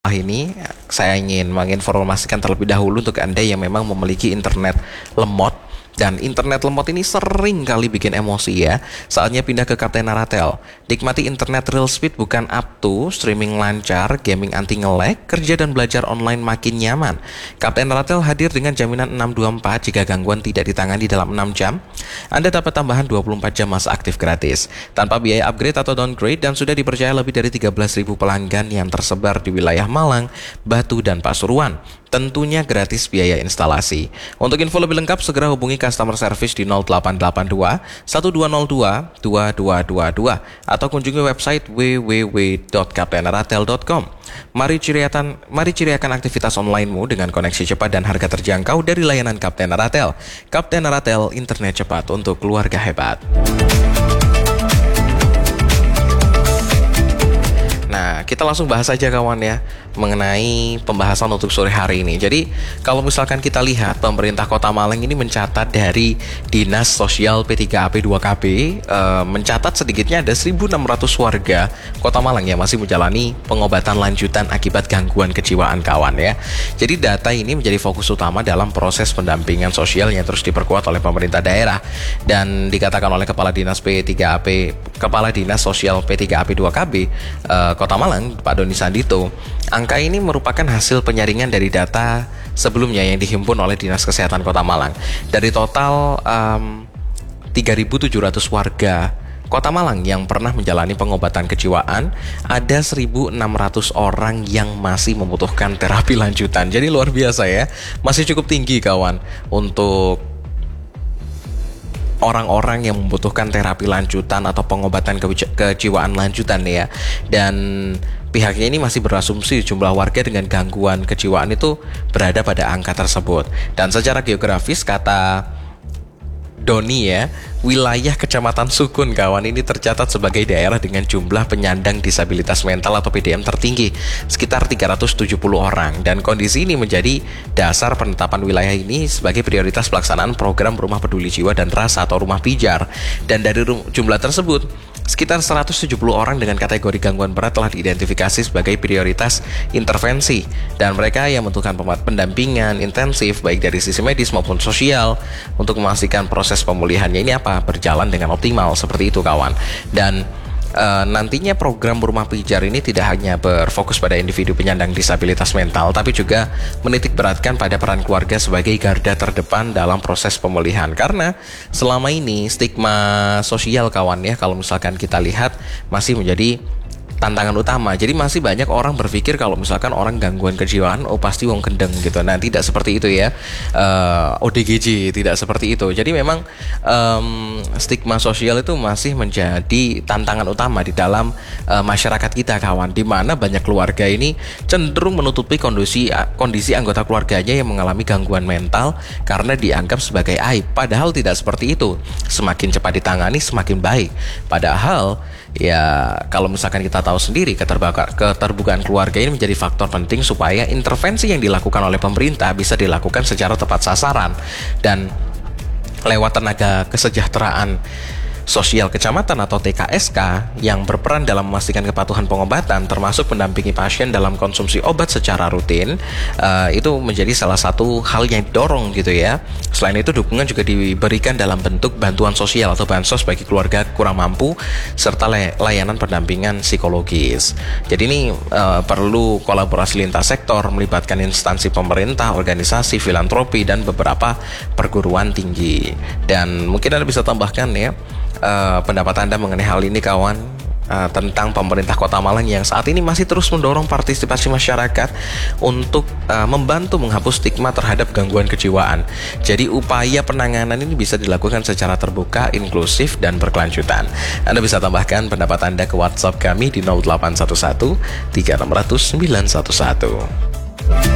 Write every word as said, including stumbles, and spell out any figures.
ini saya ingin menginformasikan terlebih dahulu untuk Anda yang memang memiliki internet lemot. Dan internet lemot ini sering kali bikin emosi ya. Saatnya pindah ke Kapten Naratel. Nikmati internet real speed bukan up to, streaming lancar, gaming anti nge-lag, kerja dan belajar online makin nyaman. Kapten Naratel hadir dengan jaminan enam dua empat jika gangguan tidak ditangani dalam enam jam. Anda dapat tambahan dua puluh empat jam masa aktif gratis, tanpa biaya upgrade atau downgrade, dan sudah dipercaya lebih dari tiga belas ribu pelanggan yang tersebar di wilayah Malang, Batu, dan Pasuruan. Tentunya gratis biaya instalasi. Untuk info lebih lengkap segera hubungi customer service di nol delapan delapan dua satu dua nol dua dua dua dua dua atau kunjungi website w w w dot kapten naratel dot com. Mari ciriakan, mari ciriakan aktivitas onlinemu dengan koneksi cepat dan harga terjangkau dari layanan Kapten Naratel. Kapten Naratel, internet cepat untuk keluarga hebat. Nah, kita langsung bahas aja kawan ya mengenai pembahasan untuk sore hari ini. Jadi, kalau misalkan kita lihat pemerintah Kota Malang ini mencatat dari Dinas Sosial P tiga A P dua K B e, mencatat sedikitnya ada seribu enam ratus warga Kota Malang yang masih menjalani pengobatan lanjutan akibat gangguan kejiwaan kawan ya. Jadi, data ini menjadi fokus utama dalam proses pendampingan sosial yang terus diperkuat oleh pemerintah daerah, dan dikatakan oleh Kepala Dinas P tiga A P Kepala Dinas Sosial P tiga A P dua K B e, Kota Malang, Pak Doni Sandito. Angka ini merupakan hasil penyaringan dari data sebelumnya yang dihimpun oleh Dinas Kesehatan Kota Malang. Dari total um, tiga ribu tujuh ratus warga Kota Malang yang pernah menjalani pengobatan kejiwaan, ada seribu enam ratus orang yang masih membutuhkan terapi lanjutan. Jadi luar biasa ya, masih cukup tinggi kawan untuk orang-orang yang membutuhkan terapi lanjutan atau pengobatan ke- kejiwaan lanjutan ya. Dan pihaknya ini masih berasumsi jumlah warga dengan gangguan kejiwaan itu berada pada angka tersebut. Dan secara geografis, kata Doni ya, wilayah Kecamatan Sukun kawan ini tercatat sebagai daerah dengan jumlah penyandang disabilitas mental atau P D M tertinggi, sekitar tiga ratus tujuh puluh orang. Dan kondisi ini menjadi dasar penetapan wilayah ini sebagai prioritas pelaksanaan program Rumah Peduli Jiwa dan Rasa atau Rumah Pijar. Dan dari jumlah tersebut, sekitar seratus tujuh puluh orang dengan kategori gangguan berat telah diidentifikasi sebagai prioritas intervensi, dan mereka yang membutuhkan pendampingan intensif baik dari sisi medis maupun sosial untuk memastikan proses pemulihannya ini apa berjalan dengan optimal, seperti itu kawan. Dan e, nantinya program Rumah Pijar ini tidak hanya berfokus pada individu penyandang disabilitas mental, tapi juga menitik beratkan pada peran keluarga sebagai garda terdepan dalam proses pemulihan. Karena selama ini stigma sosial kawan ya, kalau misalkan kita lihat masih menjadi tantangan utama. Jadi masih banyak orang berpikir kalau misalkan orang gangguan kejiwaan, oh pasti wong kendeng gitu. Nah, tidak seperti itu ya. uh, O D G J tidak seperti itu. Jadi memang um, stigma sosial itu masih menjadi tantangan utama di dalam uh, masyarakat kita kawan, di mana banyak keluarga ini cenderung menutupi kondisi kondisi anggota keluarganya yang mengalami gangguan mental karena dianggap sebagai aib. Padahal tidak seperti itu. Semakin cepat ditangani semakin baik. Padahal ya kalau misalkan kita tahu sendiri, keterbuka, keterbukaan keluarga ini menjadi faktor penting supaya intervensi yang dilakukan oleh pemerintah bisa dilakukan secara tepat sasaran. Dan lewat tenaga kesejahteraan sosial kecamatan atau T K S K yang berperan dalam memastikan kepatuhan pengobatan, termasuk mendampingi pasien dalam konsumsi obat secara rutin, uh, itu menjadi salah satu hal yang didorong gitu ya. Selain itu, dukungan juga diberikan dalam bentuk bantuan sosial atau bansos bagi keluarga kurang mampu, serta layanan pendampingan psikologis. Jadi ini uh, perlu kolaborasi lintas sektor melibatkan instansi pemerintah, organisasi, filantropi, dan beberapa perguruan tinggi. Dan mungkin Anda bisa tambahkan ya Uh, pendapat Anda mengenai hal ini kawan, uh, tentang pemerintah Kota Malang yang saat ini masih terus mendorong partisipasi masyarakat untuk uh, membantu menghapus stigma terhadap gangguan kejiwaan. Jadi upaya penanganan ini bisa dilakukan secara terbuka, inklusif, dan berkelanjutan. Anda bisa tambahkan pendapat Anda ke WhatsApp kami di nol delapan satu satu tiga enam nol nol sembilan satu satu.